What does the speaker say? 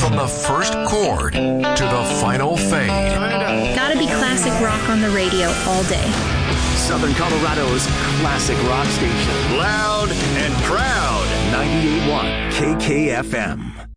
From the first chord to the final fade. Gotta be classic rock on the radio all day. Southern Colorado's classic rock station. Loud and proud. 98.1 KKFM.